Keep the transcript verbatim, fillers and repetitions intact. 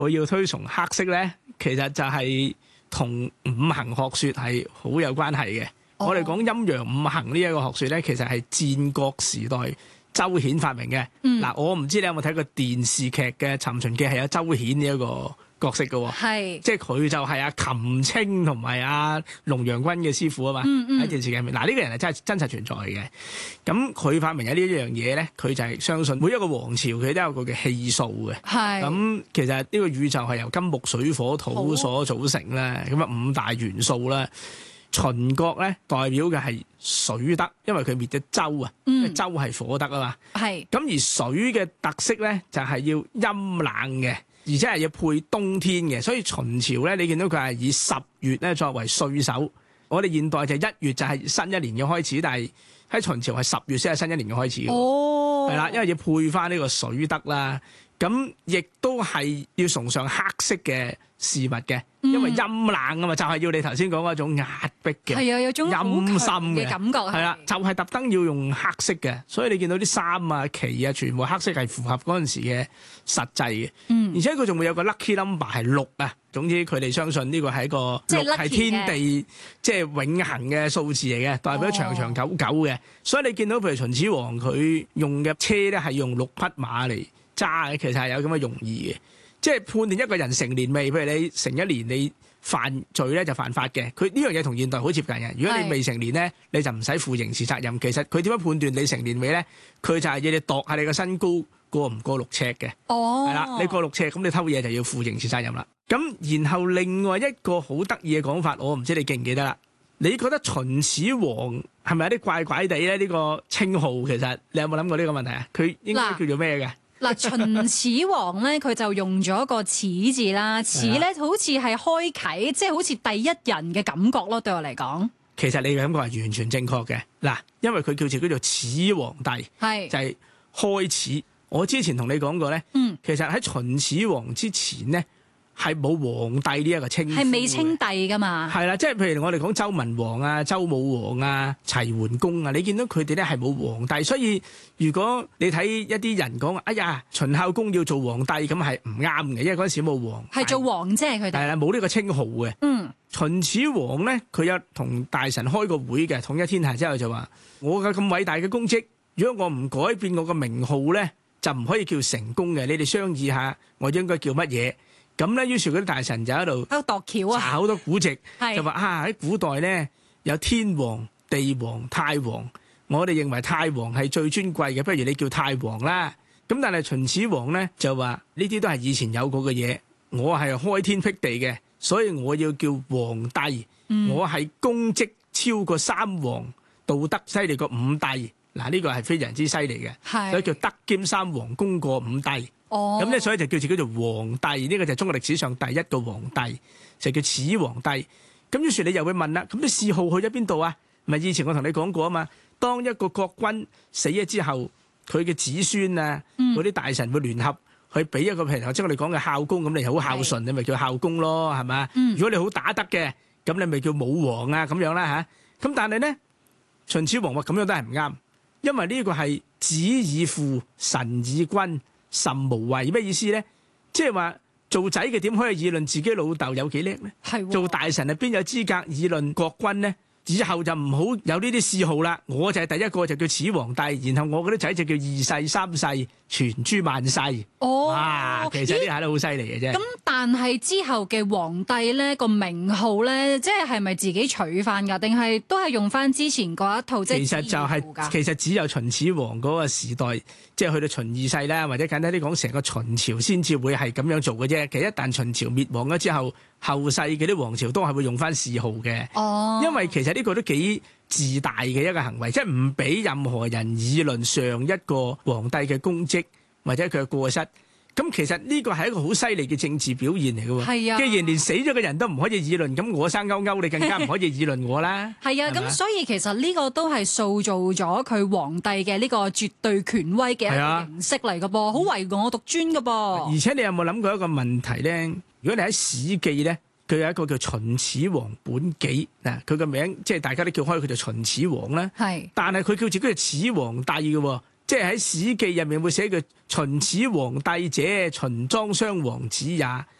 我要推崇黑色咧，其實就係同五行學說係好有關係嘅。 哦、 我哋講陰陽五行呢一個學說咧，其實係戰國時代周顯發明嘅。嗱、嗯，我唔知你有冇睇過電視劇嘅《尋秦記》，係有周顯呢一個角色嘅。係，即係佢就係阿秦青同埋阿龍陽君嘅師傅啊嘛。喺、嗯嗯、電視劇入面，嗱、這、呢個人係真係真實存在嘅。咁佢發明嘅呢一樣嘢咧，佢就係相信每一個王朝佢都有個嘅氣數嘅。係。咁其實呢個宇宙係由金木水火土所組成啦。咁啊五大元素啦。秦國咧代表嘅係水德，因為佢滅咗周啊，因為周係火德啊嘛。係。咁而水嘅特色咧就係要陰冷嘅，而且係要配冬天嘅。所以秦朝咧，你見到佢係以十月咧作為歲首。我哋現代就一月就係新一年嘅開始，但係喺秦朝係十月先係新一年嘅開始嘅。哦。係啦，因為要配翻呢個水德啦。咁亦都係要崇尚黑色嘅事物嘅，因為陰冷啊嘛，就係、是、要你頭先講嗰種壓迫嘅，係啊，有種陰森嘅感覺，係啦，就係、是、特登要用黑色嘅，所以你見到啲衫啊、旗啊，全部黑色係符合嗰陣時嘅實際嘅。嗯，而且佢仲會有個 lucky number 係六啊。總之佢哋相信呢個係一個六係天地即係永恆嘅數字嚟嘅，代表長長久久嘅、哦。所以你見到譬如秦始皇佢用嘅車咧係用六匹馬嚟揸嘅，其實係有咁嘅用意嘅。即係判斷一個人成年未，譬如你成一年你犯罪咧就犯法嘅。佢呢樣嘢同現代好接近嘅。如果你未成年咧，你就唔使負刑事責任。其實佢點樣判斷你成年未咧？佢就係要你度下你個身高過唔過六尺嘅。哦，係啦，你過六尺咁你偷嘢就要負刑事責任啦。咁然後另外一個好得意嘅講法，我唔知你記唔記得啦。你覺得秦始皇係咪有啲怪怪地咧？呢、呢個稱號其實你有冇諗過呢個問題啊？佢應該叫做咩嘅？ 嗱，秦始皇咧，佢就用咗個始字啦，始咧好似係開啓，即係好似第一人嘅感覺咯。對我嚟講， 其實你嘅感覺係完全正確嘅。嗱，因為佢叫做叫做始皇帝，係就係、是、開始。我之前同你講過咧，嗯，其實喺秦始皇之前咧，係冇皇帝呢一個稱呼，係未稱帝噶嘛？係啦，即係譬如我哋講周文王啊、周武王啊、齊桓公啊，你見到佢哋咧係冇皇帝，所以如果你睇一啲人講，哎呀，秦孝公要做皇帝咁係唔啱嘅，因為嗰陣時冇皇，係做王啫，佢哋係啦，冇呢個稱號嘅。嗯，秦始皇咧，佢有同大臣開個會嘅，統一天下之後就話：我嘅咁偉大嘅功績，如果我唔改變我個名號咧，就唔可以叫成功嘅。你哋商議下，我應該叫乜嘢？咁咧，於是嗰啲大臣就喺度喺度度橋啊，查好多古籍，就話啊喺古代咧有天皇、地皇、太皇，我哋認為太皇係最尊貴嘅，不如你叫太皇啦。咁但係秦始皇咧就話呢啲都係以前有過嘅嘢，我係開天闢地嘅，所以我要叫皇帝。嗯、我係功績超過三皇，道德犀利過五帝。嗱，呢個係非常之犀利嘅，所以叫德兼三皇，功過五帝。哦，咁咧所以就叫自己做皇帝，呢、這個就係中國歷史上第一個皇帝，就叫始皇帝。咁於是你又會問啦，咁啲諡號去咗邊度啊？咪以前我同你講過啊嘛，當一個國君死咗之後，佢嘅子孫啊，嗰、嗯、啲大臣會聯合去俾一個譬如頭先我哋講嘅孝公，咁你好孝順，你咪叫孝公咯，係嘛、嗯？如果你好打得嘅，咁你咪叫武王啊咁樣啦吓。咁但係咧，秦始皇話咁樣都係唔啱。因為呢個係子以父，臣以君，甚無謂。咩意思咧？即係話做仔嘅點可以議論自己老豆有幾叻咧？係做大臣啊，邊有資格議論國君咧？以後就唔好有呢啲嗜好啦。我就係第一個就叫始皇帝，然後我嗰啲仔就叫二世、三世，傳諸萬世。哦，哇，其實呢下都好犀利嘅啫。咁但係之後嘅皇帝咧個名號咧，即係係咪自己取翻噶？定係都係用翻之前嗰一套？即係其實就係、是，其實只有秦始皇嗰個時代，即係去到秦二世啦，或者簡單啲講，成個秦朝先至會係咁樣做嘅啫。其實一旦秦朝滅亡咗之後，後世嘅啲王朝都係會用翻諡號嘅。哦，因為其實呢個都幾自大嘅一個行為，即係唔俾任何人議論上一個皇帝嘅功績或者佢嘅過失。咁其實呢個係一個好犀利嘅政治表現嚟嘅喎。係啊，既然連死咗嘅人都唔可以議論，咁我生勾勾，你更加唔可以議論我啦。係啊，咁所以其實呢個都係塑造咗佢皇帝嘅呢個絕對權威嘅一個形式嚟嘅噃，好唯我獨尊嘅噃。而且你有冇諗過一個問題咧？如果你喺《史記》咧，佢有一個叫秦始皇本紀嗱，佢個名即係大家都叫開佢做秦始皇啦。係，但係佢叫自己係始皇帝嘅喎。 即係喺《史記》入面會寫句秦始皇帝者，秦莊襄王子也。